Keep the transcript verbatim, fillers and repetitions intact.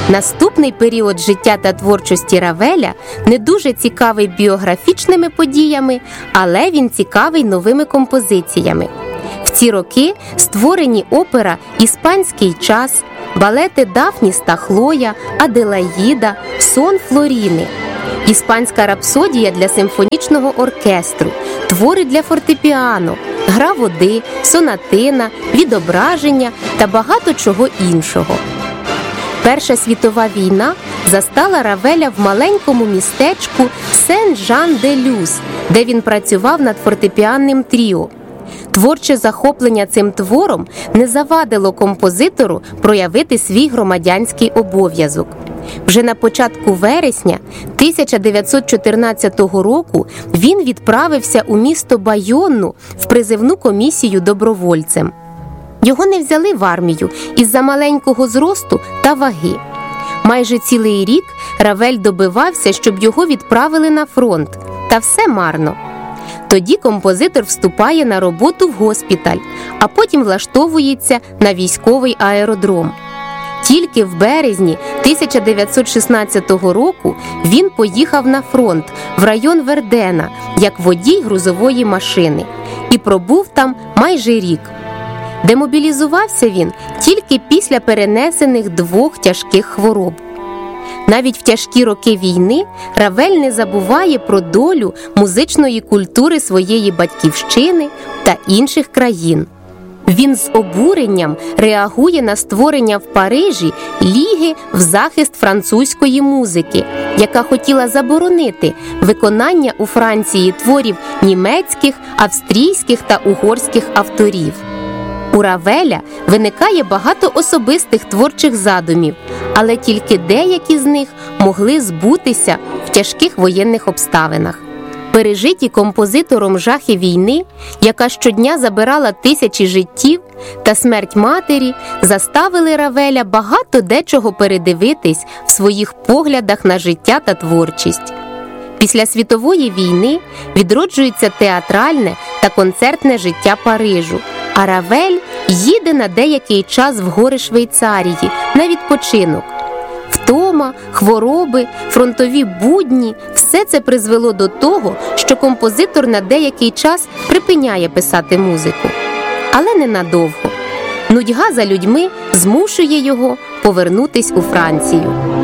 Наступний період життя та творчості Равеля не дуже цікавий біографічними подіями, але він цікавий новими композиціями. В ці роки створені опера «Іспанський час», балети «Дафніс та Хлоя», «Аделаїда», «Сон Флоріни», «Іспанська рапсодія» для симфонічного оркестру, твори для фортепіано, «Гра води», «Сонатина», «Відображення» та багато чого іншого. Перша світова війна застала Равеля в маленькому містечку Сен-Жан-де-Люз, де він працював над фортепіанним тріо. Творче захоплення цим твором не завадило композитору проявити свій громадянський обов'язок. Вже на початку вересня тисяча дев'ятсот чотирнадцятого року він відправився у місто Байонну в призивну комісію добровольцем. Його не взяли в армію із-за маленького зросту та ваги. Майже цілий рік Равель добивався, щоб його відправили на фронт, та все марно. Тоді композитор вступає на роботу в госпіталь, а потім влаштовується на військовий аеродром. Тільки в березні тисяча дев'ятсот шістнадцятого року він поїхав на фронт в район Вердена як водій грузової машини і пробув там майже рік. Демобілізувався він тільки після перенесених двох тяжких хвороб. Навіть в тяжкі роки війни Равель не забуває про долю музичної культури своєї батьківщини та інших країн. Він з обуренням реагує на створення в Парижі Ліги в захист французької музики, яка хотіла заборонити виконання у Франції творів німецьких, австрійських та угорських авторів. У Равеля виникає багато особистих творчих задумів, але тільки деякі з них могли збутися в тяжких воєнних обставинах. Пережиті композитором жахи війни, яка щодня забирала тисячі життів, та смерть матері заставили Равеля багато дечого передивитись в своїх поглядах на життя та творчість. Після світової війни відроджується театральне та концертне життя Парижу, а Равель їде на деякий час в гори Швейцарії на відпочинок. Втома, хвороби, фронтові будні – все це призвело до того, що композитор на деякий час припиняє писати музику. Але ненадовго. Нудьга за людьми змушує його повернутись у Францію.